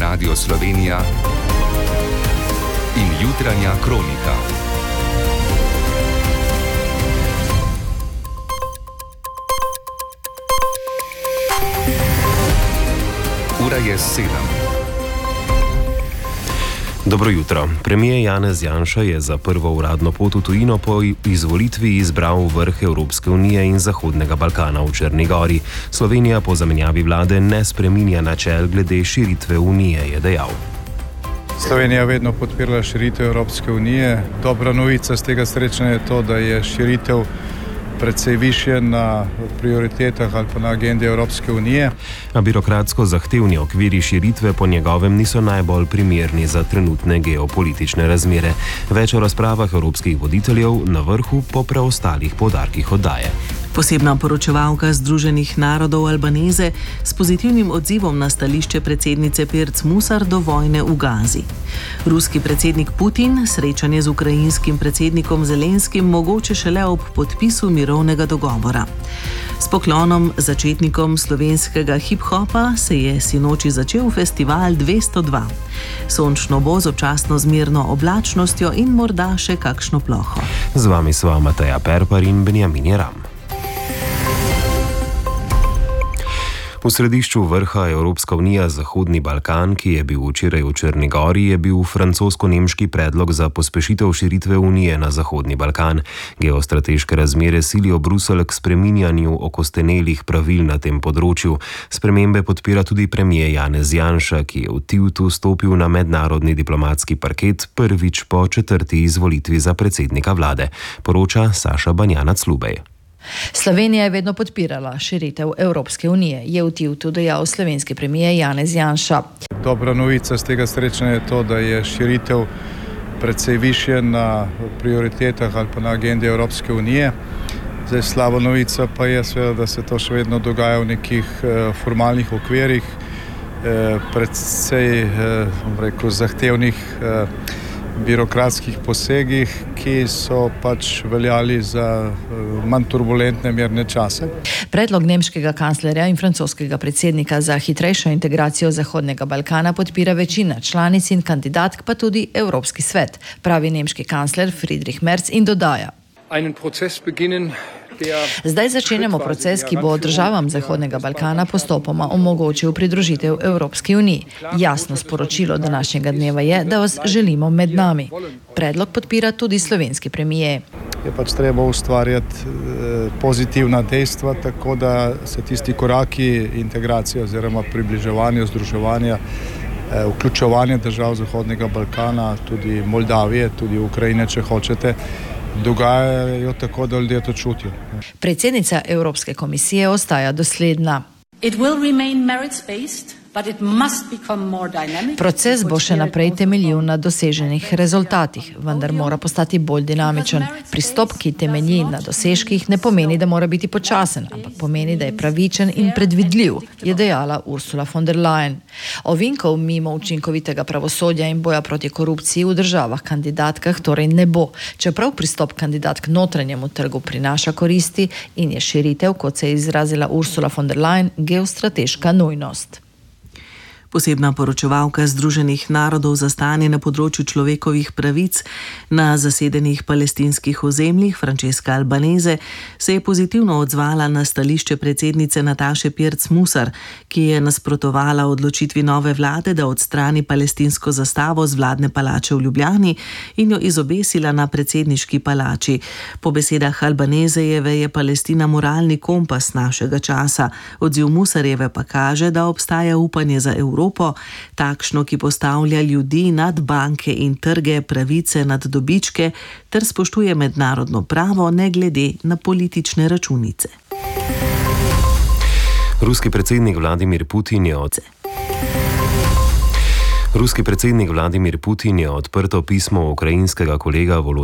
Radio Slovenija in jutranja kronika. Ura je 7. Dobro jutro. Premijer Janez Janša je za prvo uradno pot v tujino po izvolitvi izbral vrh Evropske unije in Zahodnega Balkana v Črni Gori. Slovenija po zamenjavi vlade ne spreminja načel glede širitve unije, je dejal. Slovenija je vedno podpirala širitev Evropske unije. Dobra novica z tega srečanja je to, da je širitev predvsej višje na prioritetah ali pa na agendi Evropske unije. A birokratsko zahtevni okviri širitve po njegovem niso najbolj primerni za trenutne geopolitične razmere. Več o razpravah evropskih voditeljev na vrhu po preostalih poudarkih oddaje. Posebna poročevalka Združenih narodov Albaneze s pozitivnim odzivom na stališče predsednice Pirc Musar do vojne v Gazi. Ruski predsednik Putin srečanje z ukrajinskim predsednikom Zelenskim mogoče šele ob podpisu mirovnega dogovora. S poklonom začetnikom slovenskega hip-hopa se je sinoči začel festival 202. Sončno bo z občasno zmerno oblačnostjo in morda še kakšno ploho. Z vami sva Mateja Perpar in Benjamin Jeram. V središču vrha Evropska unija Zahodni Balkan, ki je bil včeraj v Črni Gori, je bil francosko-nemški predlog za pospešitev širitve unije na Zahodni Balkan. Geostrateške razmere silijo Bruselj k spreminjanju okostenelih pravil na tem področju. Spremembe podpira tudi premijer Janez Janša, ki je v Tivtu stopil na mednarodni diplomatski parket prvič po 4. izvolitvi za predsednika vlade. Poroča Saša Banjanac-Lubej. Slovenija je vedno podpirala širitev Evropske unije, je v Tivtu dejal slovenski premijer Janez Janša. Dobra novica z tega srečanja je to, da je širitev predvsej višje na prioritetah ali pa na agendi Evropske unije. Zdaj, slaba novica pa je seveda, da se to še vedno dogaja v nekih formalnih okvirih, predvsej zahtevnih birokratskih posegih, ki so pač veljali za manj turbulentne mirne čase. Predlog nemškega kanclerja in francoskega predsednika za hitrejšo integracijo Zahodnega Balkana podpira večina članic in kandidatk, pa tudi Evropski svet, pravi nemški kancler Friedrich Merz in dodaja. Zdaj začenjamo proces, ki bo državam Zahodnega Balkana postopoma omogočil pridružitev Evropski uniji. Jasno sporočilo današnjega dneva je, da vas želimo med nami. Predlog podpira tudi slovenski premijer. Je pač treba ustvarjati pozitivna dejstva, tako da se tisti koraki integracije oziroma približevanja, združevanja, vključevanja držav Zahodnega Balkana, tudi Moldavije, tudi Ukrajine, če hočete, dogajajo tako, da ljudje to čutijo. Predsednica Evropske komisije ostaja dosledna. Proces bo še naprej temeljil na doseženih rezultatih, vendar mora postati bolj dinamičen. Pristop, ki temelji na dosežkih, ne pomeni, da mora biti počasen, ampak pomeni, da je pravičen in predvidljiv, je dejala Ursula von der Leyen. Ovinkov mimo učinkovitega pravosodja in boja proti korupciji v državah kandidatkah torej ne bo, čeprav pristop kandidatk k notranjemu trgu prinaša koristi in je širitev, kot se je izrazila Ursula von der Leyen, geostrateška nujnost. Posebna poročevalka Združenih narodov za stanje na področju človekovih pravic na zasedenih palestinskih ozemljih, Francesca Albanese, se je pozitivno odzvala na stališče predsednice Nataše Pirc Musar, ki je nasprotovala odločitvi nove vlade, da odstrani palestinsko zastavo z vladne palače v Ljubljani in jo izobesila na predsedniški palači. Po besedah Albanesejeve je Palestina moralni kompas našega časa. Odziv Musarjeve pa kaže, da obstaja upanje za Evropo, takšno, ki postavlja ljudi nad banke in trge, pravice nad dobičke ter spoštuje mednarodno pravo ne glede na politične računice. Ruski predsednik Vladimir Putin je odprto pismo ukrajinskega kolega